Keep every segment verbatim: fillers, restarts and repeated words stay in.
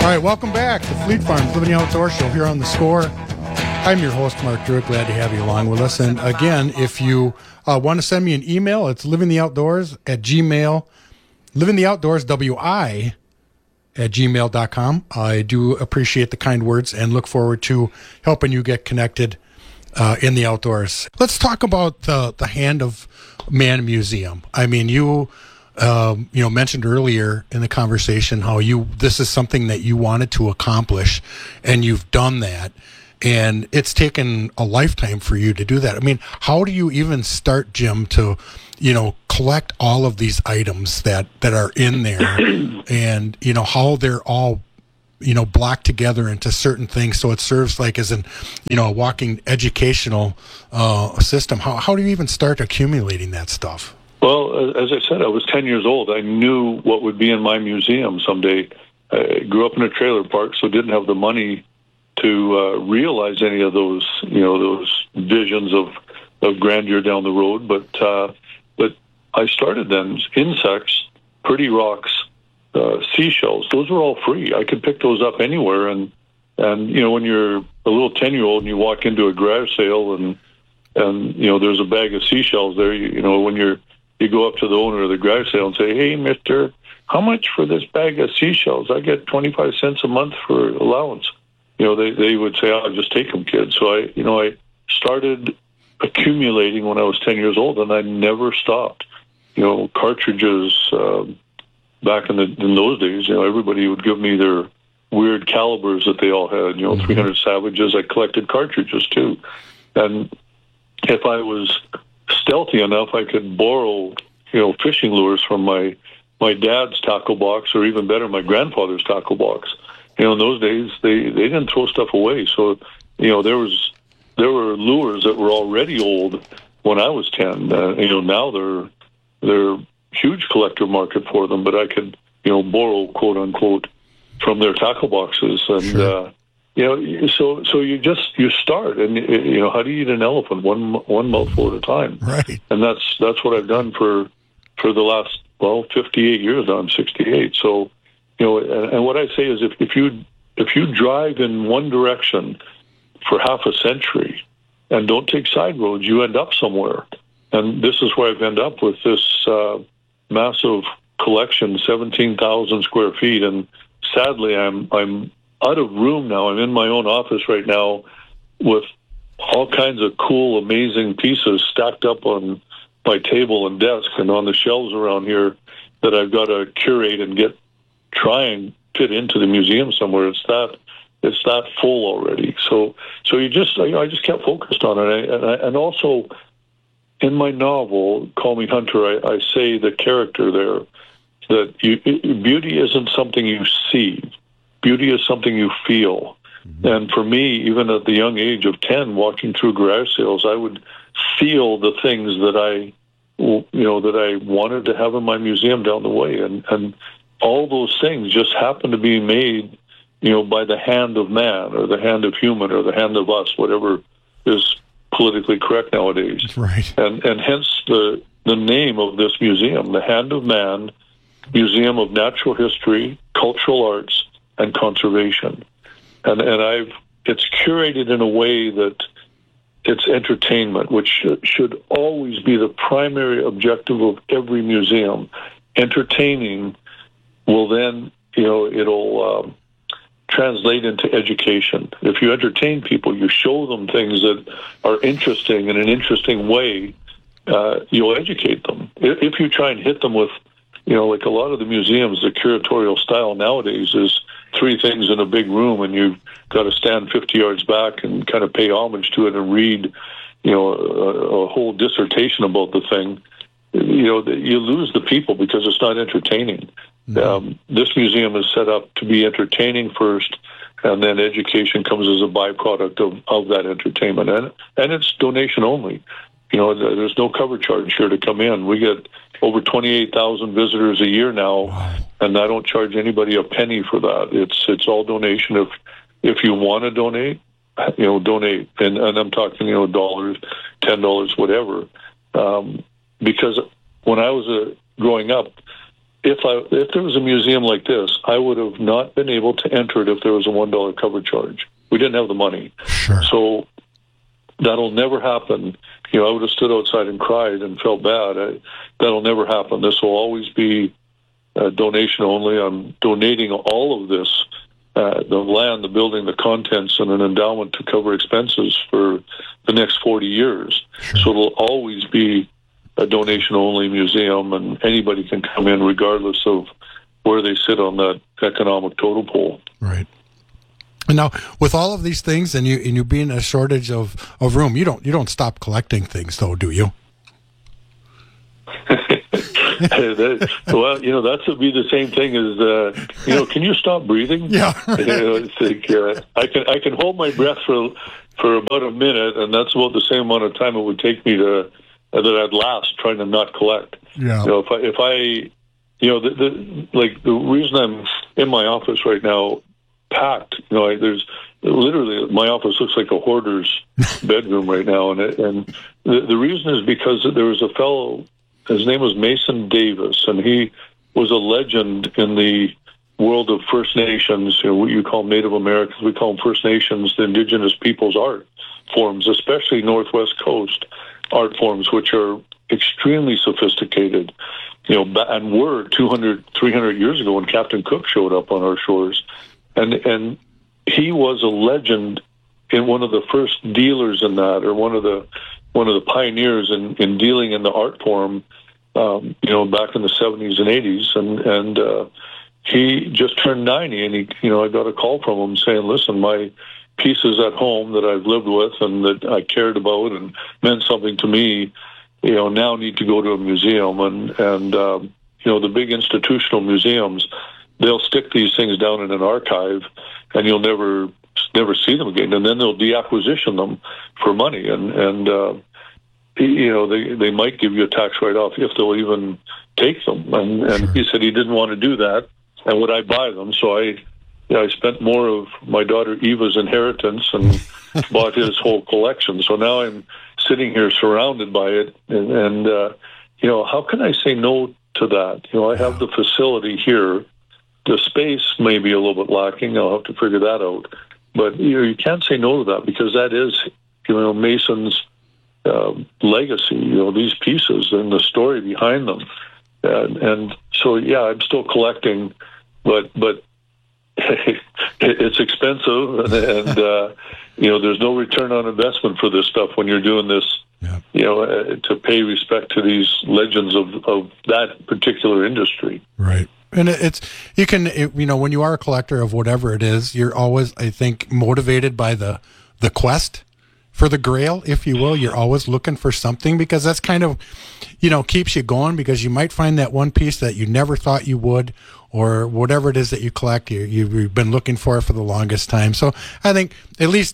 right, welcome back to Fleet Farms Living the Outdoors Show here on The Score. I'm your host, Mark Druitt. Glad to have you along with us. And again, if you uh, want to send me an email, it's livingtheoutdoors at gmail, livingtheoutdoors, W-I, at gmail dot com. I do appreciate the kind words and look forward to helping you get connected uh, in the outdoors. Let's talk about the, the Hand of Man Museum. I mean, you... Um, you know, mentioned earlier in the conversation how you this is something that you wanted to accomplish, and you've done that, and it's taken a lifetime for you to do that. I mean, how do you even start, Jim, to, you know, collect all of these items that, that are in there, and, you know, how they're all, you know, blocked together into certain things so it serves like as an, you know, a walking educational uh, system? How how do you even start accumulating that stuff? Well, as I said, I was ten years old. I knew what would be in my museum someday. I grew up in a trailer park, so didn't have the money to uh, realize any of those, you know, those visions of, of grandeur down the road. But uh, but I started then. Insects, pretty rocks, uh, seashells. Those were all free. I could pick those up anywhere. And and you know, when you're a little ten-year-old and you walk into a garage sale and and you know there's a bag of seashells there, you, you know when you're You go up to the owner of the garage sale and say, "Hey, mister, how much for this bag of seashells? I get twenty-five cents a month for allowance." You know, they, they would say, "I'll just take them, kid." So I, you know, I started accumulating when I was ten years old, and I never stopped. You know, cartridges, uh, back in the in those days, you know, everybody would give me their weird calibers that they all had. You know, mm-hmm. three hundred Savages. I collected cartridges, too. And if I was stealthy enough, I could borrow, you know, fishing lures from my my dad's tackle box, or even better, my grandfather's tackle box. You know, in those days, they, they didn't throw stuff away. So, you know, there was there were lures that were already old when I was ten. Uh, you know, now they're they're huge collector market for them. But I could, you know, borrow, quote unquote, from their tackle boxes. And sure. uh, you know, so so you just you start, and you know, how do you eat an elephant? One one mouthful at a time, right? And that's that's what I've done for for the last well fifty-eight years. Now I'm sixty-eight, so you know, and, and what I say is, if if you if you drive in one direction for half a century and don't take side roads, you end up somewhere. And this is where I've ended up with this uh, massive collection, seventeen thousand square feet, and sadly, I'm I'm. out of room now. I'm in my own office right now with all kinds of cool, amazing pieces stacked up on my table and desk and on the shelves around here that I've got to curate and get, try and fit into the museum somewhere. It's that, it's that full already. So, so you just, I, I just kept focused on it. And, I, and also in my novel, Call Me Hunter, I, I say the character there that you, beauty isn't something you see. Beauty is something you feel. Mm-hmm. And for me, even at the young age of ten, walking through garage sales, I would feel the things that I, you know, that I wanted to have in my museum down the way. And, and all those things just happen to be made, you know, by the hand of man, or the hand of human, or the hand of us, whatever is politically correct nowadays. Right. And, and hence the, the name of this museum, the Hand of Man, Museum of Natural History, Cultural Arts, and Conservation. And and I've it's curated in a way that it's entertainment, which should, should always be the primary objective of every museum. Entertaining will then, you know, it'll um, translate into education. If you entertain people, you show them things that are interesting in an interesting way, uh, you'll educate them. If you try and hit them with, you know, like a lot of the museums, the curatorial style nowadays is three things in a big room, and you've got to stand fifty yards back and kind of pay homage to it and read, you know, a, a whole dissertation about the thing. You know, you lose the people because it's not entertaining. Mm-hmm. Um, this museum is set up to be entertaining first, and then education comes as a byproduct of, of that entertainment. And, and it's donation only. You know, there's no cover charge here to come in. We get over twenty-eight thousand visitors a year now, wow. And I don't charge anybody a penny for that. It's it's all donation. If if you want to donate, you know, donate. And, and I'm talking, you know, dollars, ten dollars, whatever. Um, because when I was uh, growing up, if I if there was a museum like this, I would have not been able to enter it if there was a one dollar cover charge. We didn't have the money, sure. So that'll never happen. You know, I would have stood outside and cried and felt bad. I, that'll never happen. This will always be uh, donation only. I'm donating all of this, uh, the land, the building, the contents, and an endowment to cover expenses for the next forty years. Sure. So it'll always be a donation-only museum, and anybody can come in regardless of where they sit on that economic totem pole. Right. And now, with all of these things, and you and you being a shortage of, of room, you don't you don't stop collecting things, though, do you? that, well, you know, that would be the same thing as uh, you know. Can you stop breathing? Yeah. you know, it's like, uh, I can I can hold my breath for for about a minute, and that's about the same amount of time it would take me to. Uh, that I'd last trying to not collect. Yeah. You know, if I, if I, you know, the, the like the reason I'm in my office right now, packed. You know, I, there's literally my office looks like a hoarder's bedroom right now, and it, and the, the reason is because there was a fellow. His name was Mason Davis, and he was a legend in the world of First Nations. You know, what you call Native Americans, we call them First Nations, the Indigenous peoples' art forms, especially Northwest Coast art forms, which are extremely sophisticated, you know, and were two hundred, three hundred years ago when Captain Cook showed up on our shores. And and he was a legend in one of the first dealers in that, or one of the one of the pioneers in, in dealing in the art form, um, you know, back in the seventies and eighties. And, and uh, he just turned ninety, and he, you know, I got a call from him saying, listen, my pieces at home that I've lived with and that I cared about and meant something to me, you know, now need to go to a museum. And, and um, you know, the big institutional museums, they'll stick these things down in an archive and you'll never never see them again. And then they'll deacquisition them for money. And, and uh, you know, they, they might give you a tax write-off if they'll even take them. And, and Sure. he said he didn't want to do that. And would I buy them? So I... Yeah, I spent more of my daughter Eva's inheritance and bought his whole collection. So now I'm sitting here surrounded by it. And, and uh, you know, how can I say no to that? You know, I have the facility here. The space may be a little bit lacking. I'll have to figure that out. But you know, you can't say no to that because that is, you know, Mason's uh, legacy, you know, these pieces and the story behind them. And, and so, yeah, I'm still collecting, but but it's expensive, and, and uh, you know, there's no return on investment for this stuff when you're doing this. Yeah. You know, uh, to pay respect to these legends of, of that particular industry. Right. And it's, you can, it, you know, when you are a collector of whatever it is, you're always, I think, motivated by the, the quest for the grail, if you will. You're always looking for something because that's kind of, you know, keeps you going because you might find that one piece that you never thought you would, or whatever it is that you collect, you, you've been looking for it for the longest time. So I think, at least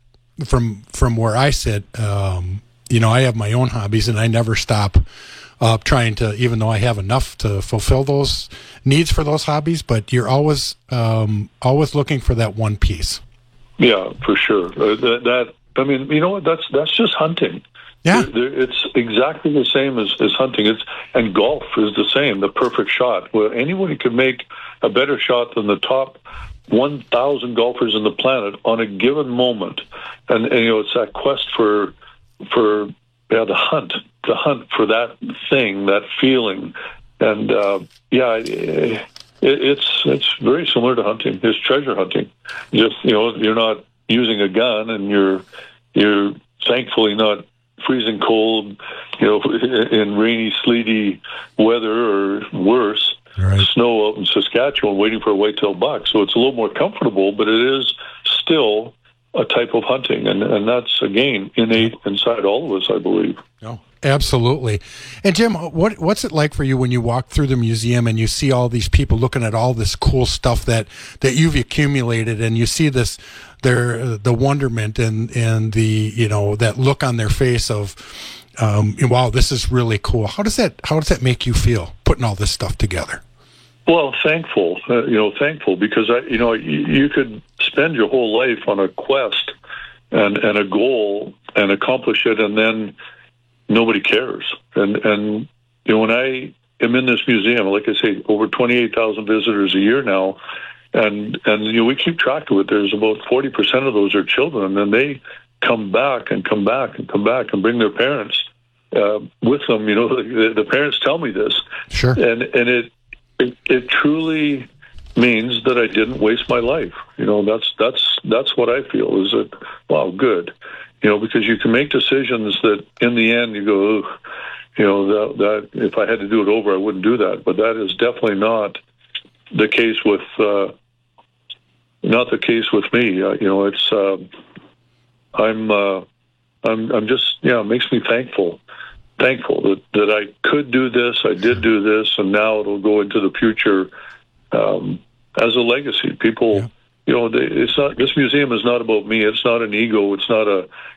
from from where I sit, um, you know, I have my own hobbies and I never stop uh, trying to, even though I have enough to fulfill those needs for those hobbies, but you're always um, always looking for that one piece. Yeah, for sure. Uh, that, that I mean, you know what? That's that's just hunting. Yeah, there, there, it's exactly the same as, as hunting. It's and golf is the same. The perfect shot. Where anybody could make a better shot than the top one thousand golfers on the planet on a given moment. And, and you know, it's that quest for for yeah, the hunt, the hunt for that thing, that feeling. And uh, yeah, it, it's it's very similar to hunting. It's treasure hunting. Just, you know, you're not using a gun, and you're you're thankfully not freezing cold, you know, in rainy, sleety weather or worse, right. Snow out in Saskatchewan waiting for a white-tailed buck. So it's a little more comfortable, but it is still a type of hunting. And, and that's, again, innate inside all of us, I believe. Oh, absolutely. And Jim, what what's it like for you when you walk through the museum and you see all these people looking at all this cool stuff that, that you've accumulated, and you see this, their the wonderment and, and the, you know, that look on their face of, um, wow, this is really cool. How does that how does that make you feel, putting all this stuff together? Well, thankful, uh, you know, thankful because I, you know, you, you could spend your whole life on a quest and, and a goal and accomplish it, and then nobody cares. And and you know, when I am in this museum. Like I say, over twenty-eight thousand visitors a year now. And, and you know, we keep track of it. There's about forty percent of those are children. And then they come back and come back and come back and bring their parents uh, with them. You know, the, the parents tell me this. Sure. And, and it, it, it truly means that I didn't waste my life. You know, that's, that's, that's what I feel is that, wow, good. You know, because you can make decisions that in the end you go, ugh, you know, that, that if I had to do it over, I wouldn't do that. But that is definitely not the case with, uh, not the case with me. Uh, you know, it's, uh, I'm, uh, I'm, I'm just, yeah, it makes me thankful, thankful that, that I could do this, I did do this, and now it'll go into the future um, as a legacy. People, yeah. you know, they, it's not, this museum is not about me. It's not an ego. It's not a,